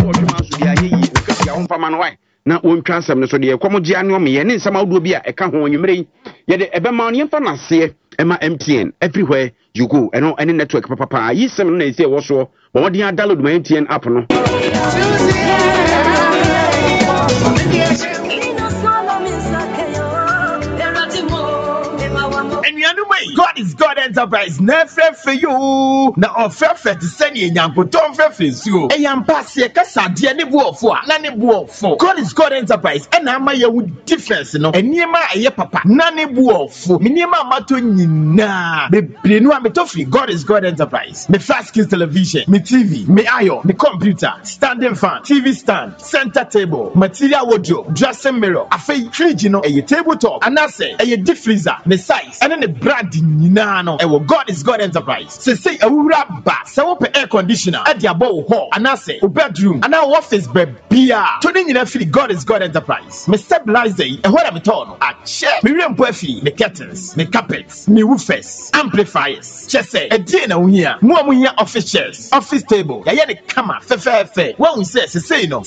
Otuma so dia ye okafia ho pama no why na wontwa asem no so de ekomogye ane o me ye ne nsam awdo bi a eka ho onwumere yi ye de ebema no yemfa na se ema MTN everywhere you go eno any network papa yi sem na ese wo so bo wodi download my MTN app no God is God Enterprise. Never for you. Na offer to send you Yankoton Fesu. A young pass here, Cassadia, Nebu for Nani Buo for. God is God Enterprise. And I'm a with difference, no. And Nima a papa. Nani Buo for Minima Matunina. The Benua Metofi. God is God Enterprise. Me flat screen television, me TV, me IO, me computer, standing fan, TV stand, center table, material wardrobe, dressing mirror, a fridge, you know, a tabletop, and I say a deep freezer, the size, and then the brand. No, God is God Enterprise. Say a rubber, so air conditioner at your bow hall, and I say bedroom, and our office beer. Turning in a free God is God Enterprise. Me stabilize the what I'm torn. A chair, me room puffy, me curtains, me carpets, me woofers, amplifiers. Just say a dinner here, more office chairs, office table, the camera, fair. What we say no.